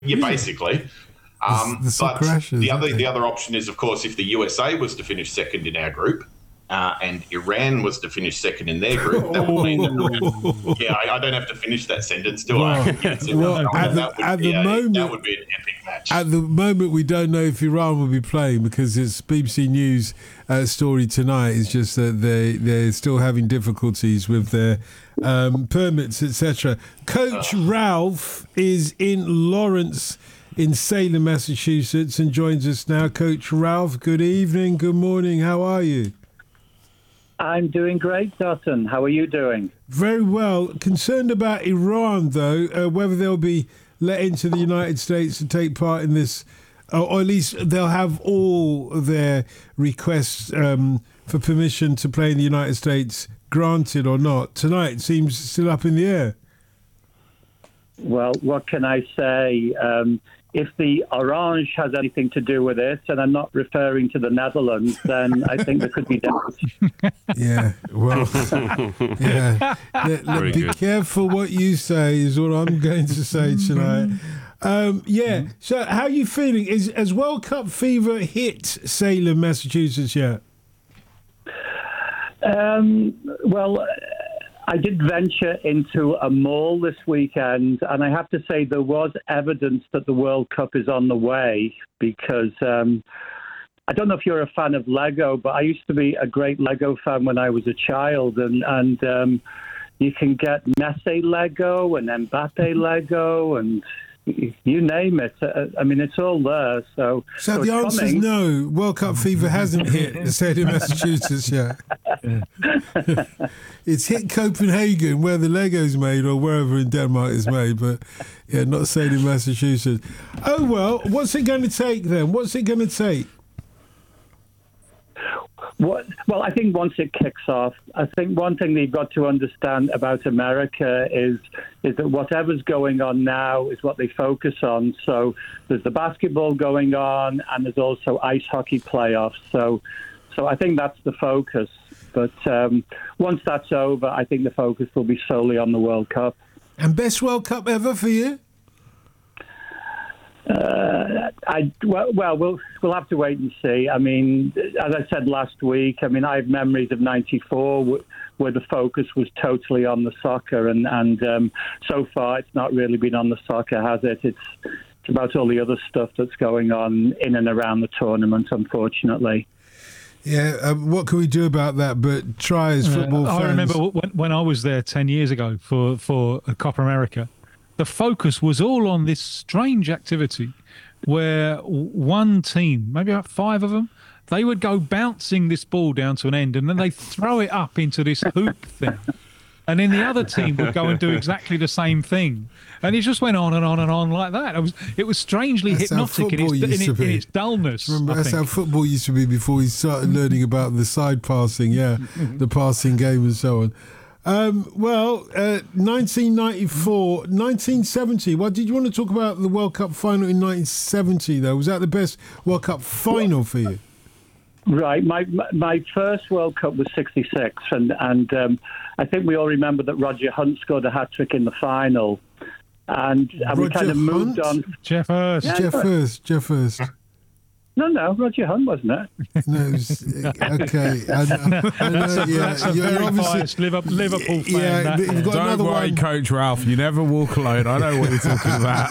Yeah, basically. But the other option is, of course, if the USA was to finish second in our group, and Iran was to finish second in their group, that would mean that I don't have to finish that sentence, do I? That would be an epic match. At the moment, we don't know if Iran will be playing because it's BBC News story tonight. It's just that they're still having difficulties with their permits, etc. Coach Ralph is in Lawrence, in Salem, Massachusetts, and joins us now. Coach Ralph, good evening, good morning. How are you? I'm doing great, Dutton. How are you doing? Very well. Concerned about Iran, though, whether they'll be let into the United States to take part in this, or at least they'll have all of their requests for permission to play in the United States granted or not. Tonight seems still up in the air. Well, what can I say? If the orange has anything to do with it, and I'm not referring to the Netherlands, then I think there could be doubt. Yeah, well, yeah. Be careful what you say is what I'm going to say tonight. So how are you feeling? Has World Cup fever hit Salem, Massachusetts yet? Well, I did venture into a mall this weekend, and I have to say there was evidence that the World Cup is on the way because I don't know if you're a fan of Lego, but I used to be a great Lego fan when I was a child, and you can get Messi Lego and Mbappe Lego and you name it. I mean, it's all there. So the answer is no. World Cup fever hasn't hit the state of Massachusetts yet. It's hit Copenhagen, where the Lego's made, or wherever in Denmark it's made, but not staying in Massachusetts. Oh, well, what's it going to take then? What's it going to take? Well, I think once it kicks off, I think one thing that you've got to understand about America is that whatever's going on now is what they focus on. So there's the basketball going on, and there's also ice hockey playoffs. So I think that's the focus. But once that's over, I think the focus will be solely on the World Cup. And best World Cup ever for you? We'll have to wait and see. I mean, as I said last week, I mean, I have memories of '94 where the focus was totally on the soccer, and so far it's not really been on the soccer, has it? It's about all the other stuff that's going on in and around the tournament, unfortunately. Yeah, what can we do about that but try as football fans? I remember when I was there 10 years ago for Copa America, the focus was all on this strange activity where one team, maybe about 5 of them, they would go bouncing this ball down to an end and then they throw it up into this hoop thing. And then the other team would go and do exactly the same thing. And it just went on and on and on like that. It was strangely hypnotic in its dullness. Remember, that's how football used to be before we started learning about the side passing, the passing game and so on. 1994, 1970. What did you want to talk about the World Cup final in 1970, though? Was that the best World Cup final for you? Right. My first World Cup was 66, and I think we all remember that Roger Hunt scored a hat-trick in the final. And we kind of moved on. Jeff Hurst. Yeah, Jeff Hurst. No, Roger Hunt, wasn't it? No, it was, okay. I know, that's a very biased Liverpool fan. Yeah, you've got Don't worry, one. Coach Ralph. You never walk alone. I know what you're talking about.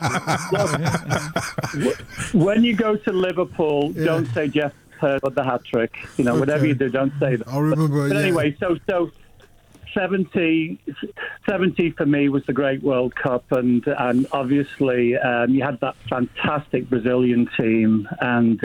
When you go to Liverpool, don't say Jeff Hurst got the hat-trick. Whatever you do, don't say that. I'll remember, But anyway, so 70 for me was the great World Cup, and obviously you had that fantastic Brazilian team, and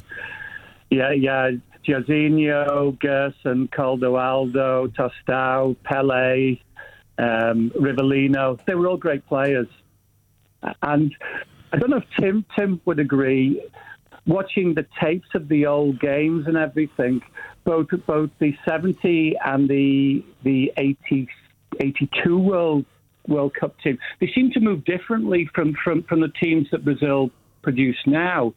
Jairzinho, Gerson, Clodoaldo, Tostão, Pelé, Rivellino. They were all great players, and I don't know if Tim would agree. Watching the tapes of the old games and everything, both the 70 and the 82 World Cup team, they seem to move differently from the teams that Brazil produce now.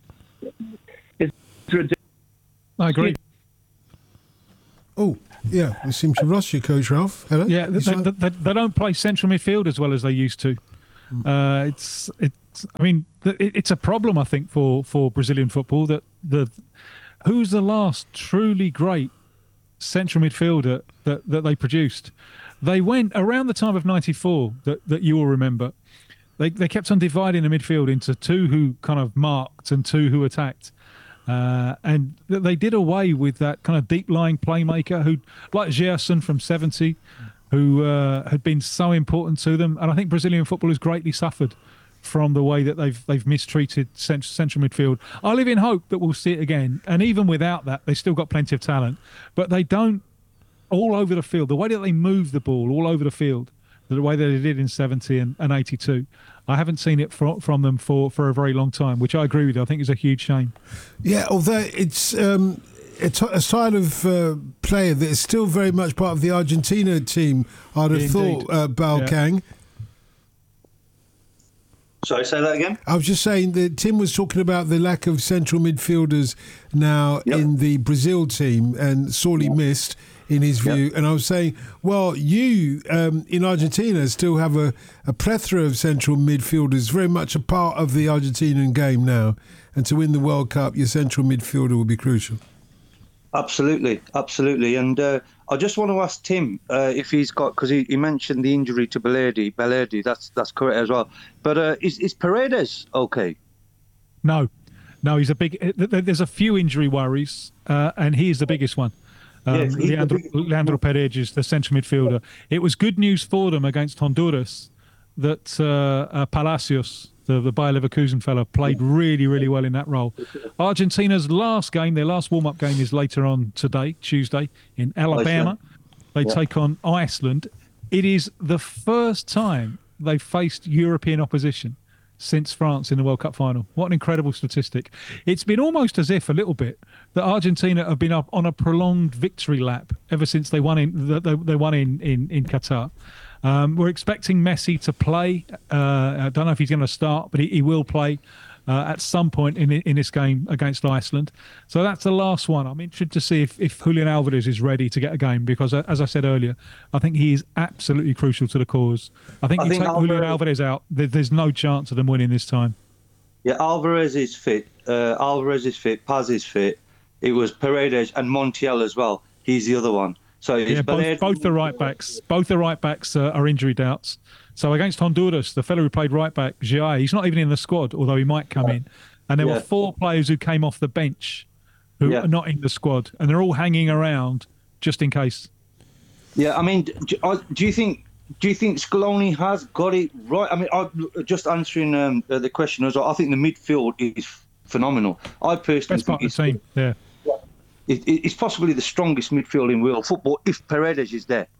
I agree. Oh, yeah, we seem to rush you, Coach Ralph. Hello? Yeah, they don't play central midfield as well as they used to. I mean, it's a problem, I think, for Brazilian football that who's the last truly great central midfielder that they produced? They went around the time of '94 that you will remember. They kept on dividing the midfield into two who kind of marked and two who attacked. And they did away with that kind of deep-lying playmaker who, like Gerson from '70, who had been so important to them. And I think Brazilian football has greatly suffered from the way that they've mistreated central midfield. I live in hope that we'll see it again. And even without that, they've still got plenty of talent. But they don't, all over the field, the way that they move the ball all over the field, the way that they did in '70 and '82, I haven't seen it from them for a very long time, which I agree with you. I think is a huge shame. Yeah, although it's a side of player that is still very much part of the Argentina team, I'd have thought, Balkang. Yeah. Sorry, say that again? I was just saying that Tim was talking about the lack of central midfielders now in the Brazil team and sorely missed in his view. Yep. And I was saying, well, you in Argentina still have a plethora of central midfielders, very much a part of the Argentinian game now. And to win the World Cup, your central midfielder will be crucial. Absolutely. And I just want to ask Tim if he's got, because he mentioned the injury to Balerdi. That's correct as well. But is Paredes okay? No, he's there's a few injury worries, and he is the biggest one. Leandro Paredes, the central midfielder. It was good news for them against Honduras that Palacios, the Bayer Leverkusen fellow, played really, really well in that role. Argentina's last game, their last warm-up game, is later on today, Tuesday, in Alabama. They take on Iceland. It is the first time they've faced European opposition since France in the World Cup final. What an incredible statistic. It's been almost as if, a little bit, that Argentina have been up on a prolonged victory lap ever since they won in Qatar. We're expecting Messi to play. I don't know if he's going to start, but he will play at some point in this game against Iceland. So that's the last one. I'm interested to see if Julian Alvarez is ready to get a game because, as I said earlier, I think he is absolutely crucial to the cause. I think take Julian Alvarez out, there's no chance of them winning this time. Yeah, Alvarez is fit. Paz is fit. It was Paredes and Montiel as well. He's the other one. So both the right backs. Both the right backs are injury doubts. So against Honduras, the fellow who played right back, Jai, he's not even in the squad, although he might come in. And there were 4 players who came off the bench who are not in the squad, and they're all hanging around just in case. Yeah, I mean, do you think Scaloni has got it right? I mean, just answering the question as well. I think the midfield is phenomenal. I personally think it's the team. Yeah. It's possibly the strongest midfield in world football if Paredes is there.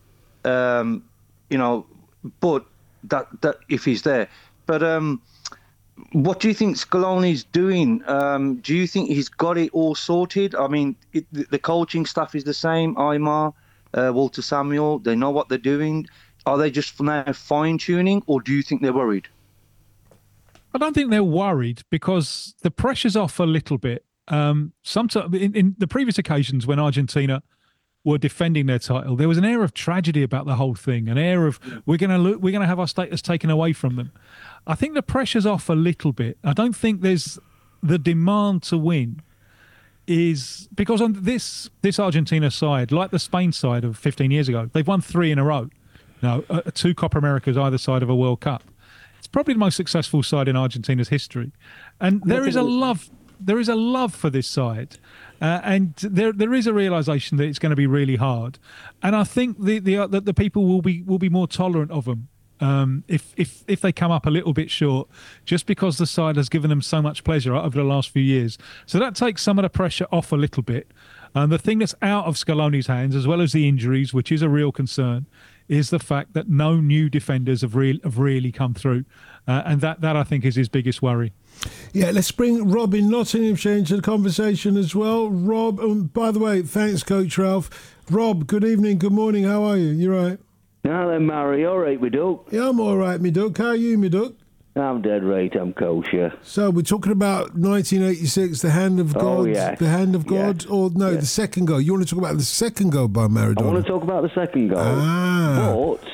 But that if he's there. But what do you think Scaloni's doing? Do you think he's got it all sorted? I mean, the coaching staff is the same. Aymar, Walter Samuel, they know what they're doing. Are they just now fine-tuning, or do you think they're worried? I don't think they're worried because the pressure's off a little bit. Sometimes in the previous occasions when Argentina were defending their title, there was an air of tragedy about the whole thing, an air of we're going to have our status taken away from them. I think the pressure's off a little bit. I don't think there's the demand to win is because on this Argentina side, like the Spain side of 15 years ago, they've won 3 in a row. Now, 2 Copa Americas either side of a World Cup. It's probably the most successful side in Argentina's history, and there is a love for this side, and there is a realization that it's going to be really hard, and I think the people will be more tolerant of them if they come up a little bit short, just because the side has given them so much pleasure over the last few years. So that takes some of the pressure off a little bit. The thing that's out of Scaloni's hands, as well as the injuries, which is a real concern, is the fact that no new defenders have really come through, and that I think is his biggest worry. Yeah, let's bring Rob in Nottinghamshire into the conversation as well. Rob, by the way, thanks, Coach Ralph. Rob, good evening, good morning, how are you? You right? Now then, Mary, all right, me duck? Yeah, I'm all right, me duck. How are you, me duck? I'm dead right, I'm kosher. So we're talking about 1986, the hand of God. Oh, yeah. The hand of God, or no, the second goal. You want to talk about the second goal by Maradona? I want to talk about the second goal. But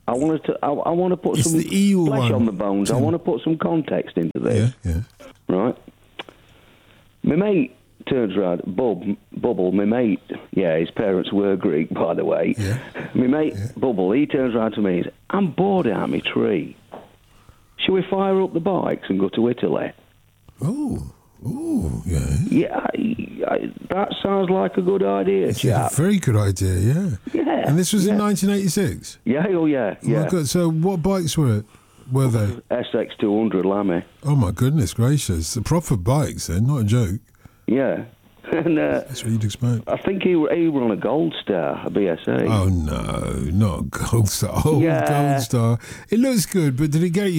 I want to put It's some the eel flesh one, on the bones. Tim. I want to put some context into this. Yeah. Right. My mate turns around, Bubble, my mate, his parents were Greek, by the way. Yeah. My mate, Bubble, he turns around to me and says, I'm bored out of my tree. Shall we fire up the bikes and go to Italy? Oh, yeah. Yeah, that sounds like a good idea, It's a chap. very good idea, yeah. Yeah. And this was in 1986? Yeah. Oh my God. So what bikes were they? SX200 Lammy. Oh my goodness gracious. The proper bikes then, not a joke. Yeah. And That's what you'd expect. I think he won a Gold Star, a BSA. Oh no, not a Gold Star. Oh, Yeah. Gold Star. It looks good, but did it get you